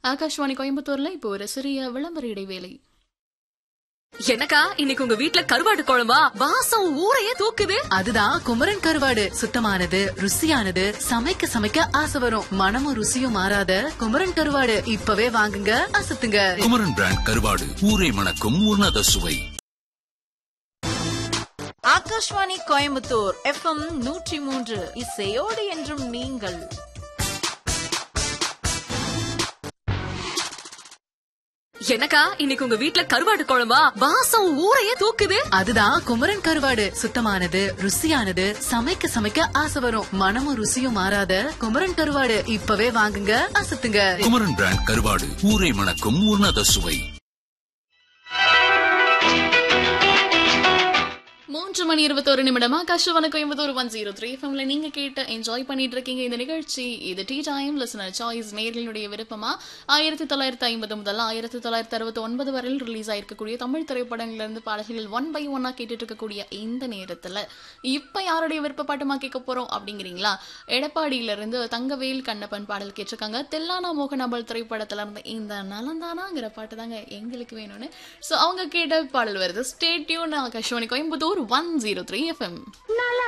ஆகாஷ்வாணி கோயம்புத்தூர்ல இப்போ ஒரு சிறிய விளம்பர இடைவேளை. எனக்கா இன்னைக்கு உங்க வீட்ல கருவாடு குழம்பா? வாசம் ஊரையே தூக்குது. அதுதான் குமரன் கருவாடு. சுத்தமானது, ருசியானது, சமைக்க சமைக்க ஆசை வரும். மனமும் ருசியும் மாறாத குமரன் கருவாடு இப்பவே வாங்குங்க, அசத்துங்க. குமரன் பிராண்ட் கருவாடு, ஊரை மணக்கும் உன்னத சுவை. ஆகாஷ்வாணி கோயம்புத்தூர் FM 103 இசையோடு என்றும் நீங்கள். எனக்கா இன்னைக்கு உங்க வீட்ல கருவாடு குழம்பா? வாசம் ஊரையே தூக்குது. அதுதான் குமரன் கருவாடு. சுத்தமானது, ருசியானது, சமைக்க சமைக்க ஆசை வரும். மனமும் ருசியும் மாறாத குமரன் கருவாடு இப்பவே வாங்குங்க, அசத்துங்க. குமரன் பிராண்ட் கருவாடு, ஊரை மணக்கும் உன்னத சுவை. 3:21 ஆகாஷ்வாணி கோயம்புத்தூர் 103 எஃப்எம்ல நீங்க கேட்டு என்ஜாய் பண்ணிட்டு இருக்கீங்க இந்த நிகழ்ச்சி. இது டீ டைம் லிசனர் சாய்ஸ், நேர்களுடைய விருப்பமா 1950 முதல் 1969 வரையில் ரிலீஸ் ஆயிருக்கக்கூடிய தமிழ் திரைப்படங்கள்ல இருந்து பாடல்கள் 1 by 1 கேட்டுட்டு இருக்கக்கூடிய இந்த நேரத்துல இப்ப யாருடைய விருப்ப பாட்டுமா கேட்க போறோம் அப்படிங்கிறீங்களா? எடப்பாடியில இருந்து தங்கவேல் கண்ணப்பன் பாடல் கேட்டிருக்காங்க. தெல்லானா மோகனாபல் திரைப்படத்துல இருந்து இந்த நலந்தானாங்கிற பாட்டு தாங்க எங்களுக்கு வேணும்னு. சோ அவங்க கேட்ட பாடல் வருது. Stay tune. Akashvani Coimbatore 103 FM.